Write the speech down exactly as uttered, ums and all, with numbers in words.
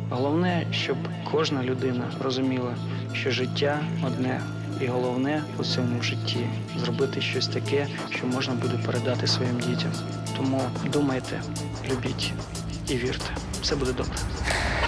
Головне, щоб кожна людина розуміла, що життя одне. І головне у цьому житті – зробити щось таке, що можна буде передати своїм дітям. Тому думайте, любіть і вірте. Все буде добре.